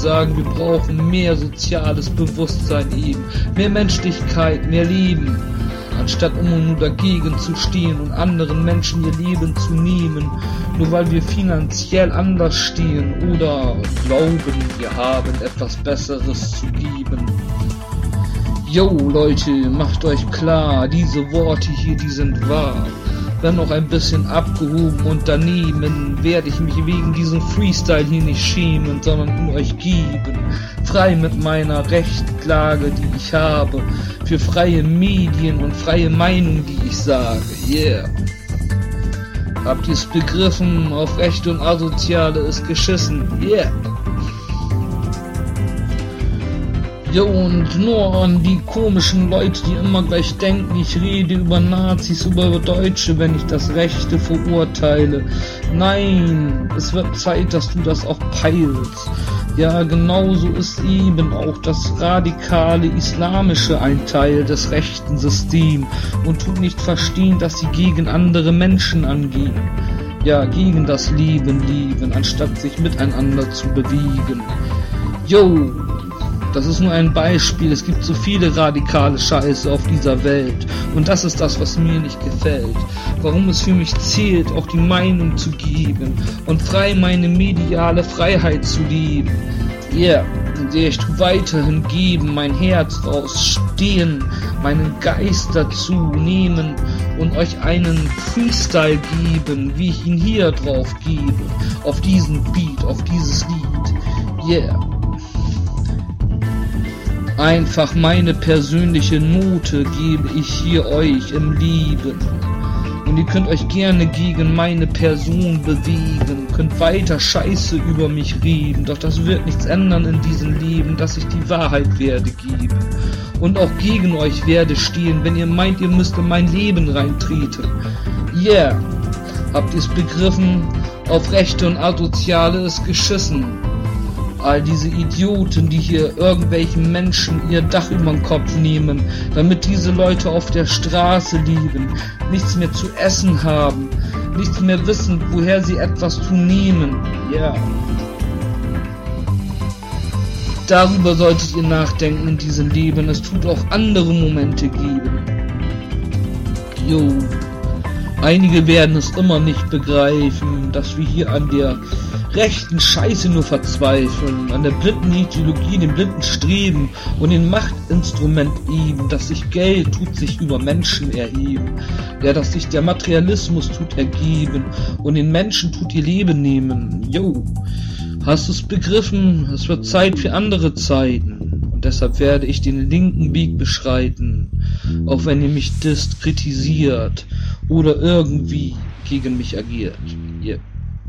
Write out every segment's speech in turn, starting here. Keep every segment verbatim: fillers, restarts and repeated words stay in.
sagen, wir brauchen mehr soziales Bewusstsein eben, mehr Menschlichkeit, mehr Leben. Anstatt immer nur dagegen zu stehen und anderen Menschen ihr Leben zu nehmen, nur weil wir finanziell anders stehen oder glauben, wir haben etwas Besseres zu geben. Yo Leute, macht euch klar, diese Worte hier, die sind wahr. Wenn auch ein bisschen abgehoben und daneben, werde ich mich wegen diesem Freestyle hier nicht schämen, sondern ihn euch geben. Frei mit meiner Rechtklage, die ich habe, für freie Medien und freie Meinung, die ich sage. Yeah. Habt ihr's begriffen? Auf Rechte und Asoziale ist geschissen. Yeah. Ja, und nur an die komischen Leute, die immer gleich denken, ich rede über Nazis, über Deutsche, wenn ich das Rechte verurteile. Nein, es wird Zeit, dass du das auch peilst. Ja, genauso ist eben auch das radikale Islamische ein Teil des rechten Systems und tut nicht verstehen, dass sie gegen andere Menschen angehen. Ja, gegen das Leben lieben, anstatt sich miteinander zu bewegen. Yo! Das ist nur ein Beispiel, es gibt so viele radikale Scheiße auf dieser Welt und das ist das, was mir nicht gefällt. Warum es für mich zählt, auch die Meinung zu geben und frei meine mediale Freiheit zu leben. Yeah, in der ich weiterhin geben, mein Herz draus stehen, meinen Geist dazu nehmen und euch einen Freestyle geben, wie ich ihn hier drauf gebe, auf diesen Beat, auf dieses Lied. Yeah. Einfach meine persönliche Note gebe ich hier euch im Leben. Und ihr könnt euch gerne gegen meine Person bewegen, könnt weiter Scheiße über mich reden, doch das wird nichts ändern in diesem Leben, dass ich die Wahrheit werde geben. Und auch gegen euch werde stehen, wenn ihr meint, ihr müsst in mein Leben reintreten. Yeah, habt ihr's begriffen? Auf Rechte und Asoziale ist geschissen. All diese Idioten, die hier irgendwelchen Menschen ihr Dach über den Kopf nehmen, damit diese Leute auf der Straße liegen, nichts mehr zu essen haben, nichts mehr wissen, woher sie etwas zu nehmen. Ja. Yeah. Darüber solltet ihr nachdenken in diesem Leben. Es tut auch andere Momente geben. Jo. Einige werden es immer nicht begreifen, dass wir hier an der rechten Scheiße nur verzweifeln, an der blinden Ideologie, dem blinden Streben und dem Machtinstrument eben, dass sich Geld tut sich über Menschen erheben, ja, dass sich der Materialismus tut ergeben und den Menschen tut ihr Leben nehmen. Jo, hast du's begriffen? Es wird Zeit für andere Zeiten und deshalb werde ich den linken Weg beschreiten, auch wenn ihr mich disst, kritisiert oder irgendwie gegen mich agiert. Yeah.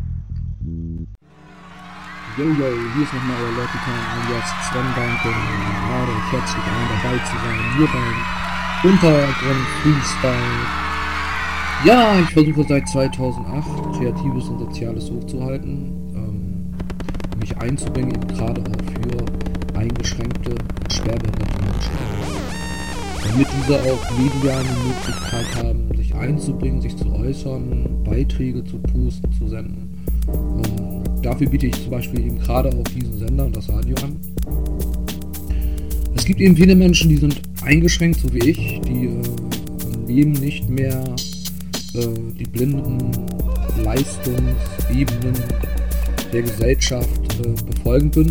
Yo, yo, hier ist nochmal euer Leute-Town alias Sven Danke. Gerade euch herzlich ein, dabei zu sein, hier beim Untergrund Freestyle. Ja, ich versuche seit zweitausendacht Kreatives und Soziales hochzuhalten, ähm, mich einzubringen, eben gerade auch für eingeschränkte, schwerbehinderte Menschen. Damit diese auch medial eine Möglichkeit haben, sich einzubringen, sich zu äußern, Beiträge zu posten, zu senden. Ähm, Dafür biete ich zum Beispiel eben gerade auch diesen Sender und das Radio an. Es gibt eben viele Menschen, die sind eingeschränkt, so wie ich, die äh, im Leben nicht mehr äh, die blinden Leistungsebenen der Gesellschaft äh, befolgen können.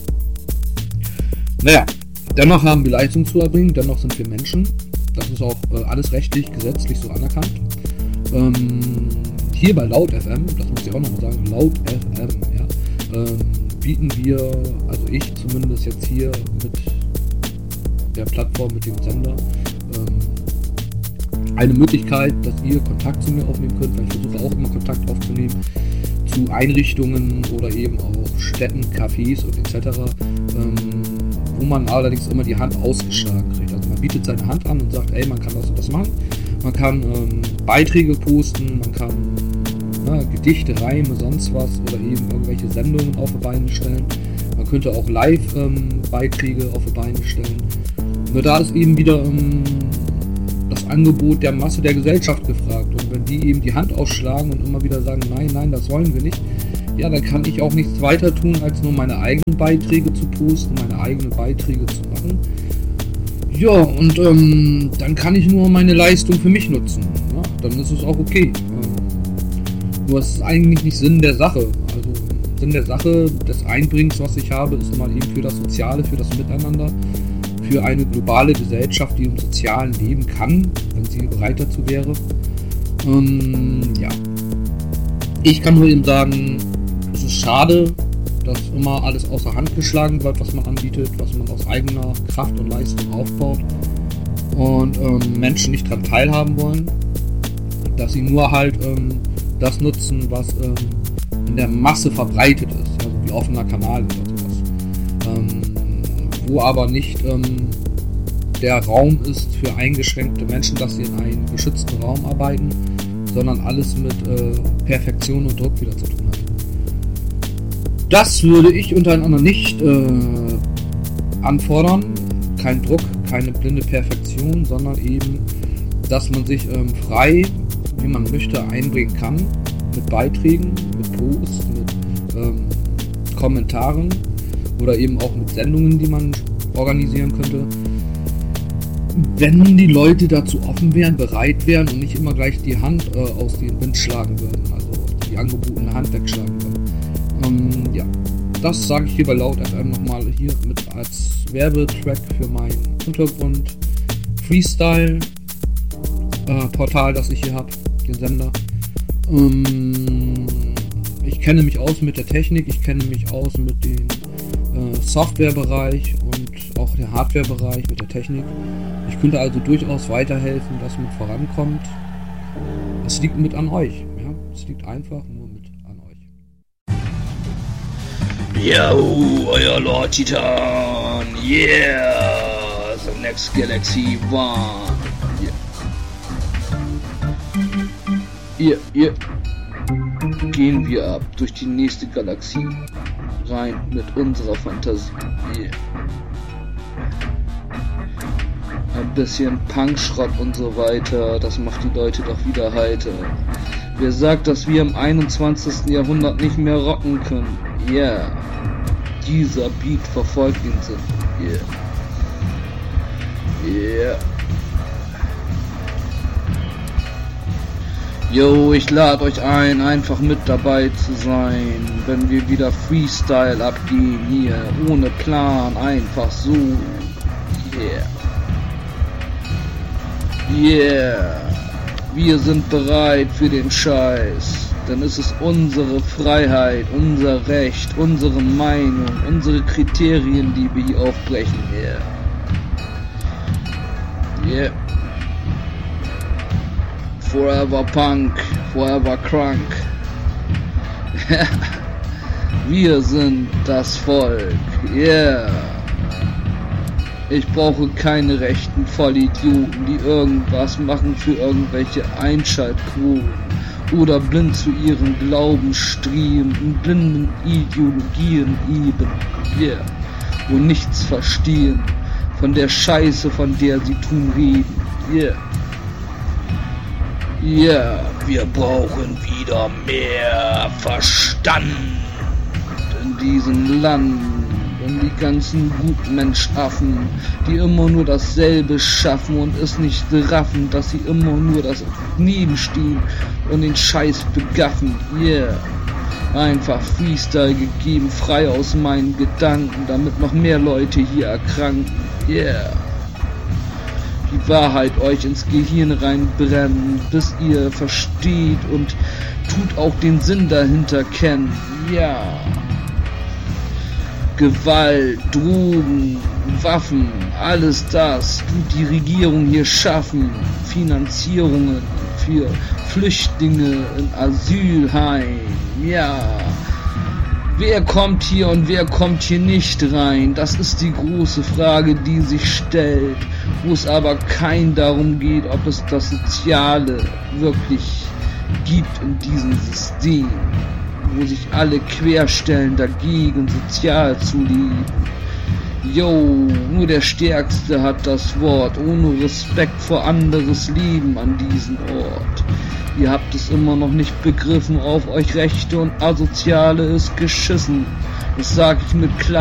Naja, dennoch haben wir Leistung zu erbringen, dennoch sind wir Menschen. Das ist auch äh, alles rechtlich, gesetzlich so anerkannt. Ähm, Hier bei Laut F M, das muss ich auch noch mal sagen, Laut F M, ja, ähm, bieten wir, also ich zumindest jetzt hier mit der Plattform, mit dem Sender, ähm, eine Möglichkeit, dass ihr Kontakt zu mir aufnehmen könnt, weil ich versuche auch immer Kontakt aufzunehmen zu Einrichtungen oder eben auch Städten, Cafés und et cetera, ähm, wo man allerdings immer die Hand ausgeschlagen kriegt. Also man bietet seine Hand an und sagt, ey, man kann das und das machen. Man kann ähm, Beiträge posten, man kann na, Gedichte, Reime, sonst was oder eben irgendwelche Sendungen auf die Beine stellen. Man könnte auch Live-Beiträge ähm, auf die Beine stellen. Nur da ist eben wieder ähm, das Angebot der Masse der Gesellschaft gefragt. Und wenn die eben die Hand ausschlagen und immer wieder sagen, nein, nein, das wollen wir nicht, ja, dann kann ich auch nichts weiter tun, als nur meine eigenen Beiträge zu posten, meine eigenen Beiträge zu machen. Ja, und ähm, dann kann ich nur meine Leistung für mich nutzen. Ja, dann ist es auch okay. Ähm, nur es ist eigentlich nicht Sinn der Sache. Also Sinn der Sache des Einbringens, was ich habe, ist mal eben für das Soziale, für das Miteinander, für eine globale Gesellschaft, die im Sozialen leben kann, wenn sie bereit dazu wäre. Ähm, ja. Ich kann nur eben sagen, es ist schade, dass immer alles außer Hand geschlagen wird, was man anbietet, was man aus eigener Kraft und Leistung aufbaut und ähm, Menschen nicht daran teilhaben wollen, dass sie nur halt ähm, das nutzen, was ähm, in der Masse verbreitet ist, also wie offener Kanal oder sowas, ähm, wo aber nicht ähm, der Raum ist für eingeschränkte Menschen, dass sie in einem geschützten Raum arbeiten, sondern alles mit äh, Perfektion und Druck wieder zu tun hat. Das würde ich untereinander nicht äh, anfordern. Kein Druck, keine blinde Perfektion, sondern eben, dass man sich ähm, frei, wie man möchte, einbringen kann. Mit Beiträgen, mit Posts, mit ähm, Kommentaren oder eben auch mit Sendungen, die man organisieren könnte. Wenn die Leute dazu offen wären, bereit wären und nicht immer gleich die Hand äh, aus dem Wind schlagen würden, also die angebotene Hand wegschlagen würden. Ähm, ja, das sage ich hier bei Laut F M nochmal hier mit als Werbetrack für mein Untergrund Freestyle äh, Portal, das ich hier habe, den Sender. Ähm, ich kenne mich aus mit der Technik, ich kenne mich aus mit dem äh, Softwarebereich und auch der Hardwarebereich mit der Technik. Ich könnte also durchaus weiterhelfen, dass man vorankommt. Es liegt mit an euch. Ja? Es liegt einfach nur mit an euch. Yo, euer Lord Titan. Yeah. The next Galaxy One. Yeah. Yeah, yeah. Gehen wir ab durch die nächste Galaxie. Rein mit unserer Fantasie. Yeah. Ein bisschen Punkschrott und so weiter, das macht die Leute doch wieder heiter. Wer sagt, dass wir im einundzwanzigsten Jahrhundert nicht mehr rocken können? Yeah, dieser Beat verfolgt den Sinn. Yeah. Yeah. Yo, ich lade euch ein, einfach mit dabei zu sein, wenn wir wieder Freestyle abgehen hier, ohne Plan, einfach so. Yeah. Yeah, wir sind bereit für den Scheiß, denn es ist unsere Freiheit, unser Recht, unsere Meinung, unsere Kriterien, die wir hier aufbrechen. Yeah. Yeah. Forever Punk, forever Crunk. Wir sind das Volk. Yeah. Ich brauche keine rechten Vollidioten, die irgendwas machen für irgendwelche Einschaltquoten oder blind zu ihren Glauben streben, in blinden Ideologien eben, yeah, und nichts verstehen von der Scheiße, von der sie tun reden, yeah. Yeah, wir brauchen wieder mehr Verstand in diesem Land. Und die ganzen Gutmensch-Affen, die immer nur dasselbe schaffen und es nicht raffen, dass sie immer nur das nebenstehen und den Scheiß begaffen. Yeah. Einfach Freestyle gegeben, frei aus meinen Gedanken, damit noch mehr Leute hier erkranken. Yeah. Die Wahrheit euch ins Gehirn reinbrennen, bis ihr versteht und tut auch den Sinn dahinter kennen. Ja. Gewalt, Drogen, Waffen, alles das tut die Regierung hier schaffen. Finanzierungen für Flüchtlinge in Asylheim. Ja. Wer kommt hier und wer kommt hier nicht rein? Das ist die große Frage, die sich stellt, wo es aber kein darum geht, ob es das Soziale wirklich gibt in diesem System, wo sich alle querstellen dagegen, sozial zu leben. Yo, nur der Stärkste hat das Wort, ohne Respekt vor anderes Leben an diesem Ort. Ihr habt es immer noch nicht begriffen, auf euch Rechte und Asoziale ist geschissen. Das sag ich mit klar.